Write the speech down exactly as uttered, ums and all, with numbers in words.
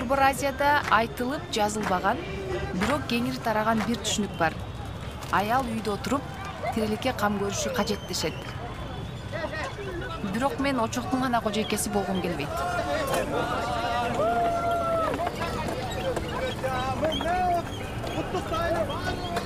Борбор Азияда айтылып жазылбаган, бирок кеңири тараган бир түшүнүк бар. Аял үйдө отуруп, тиреликке кам көрүшү кажет дешет. Бирок мен очоктун гана кожойкеси болгум келбейт. Mutlu sayılır.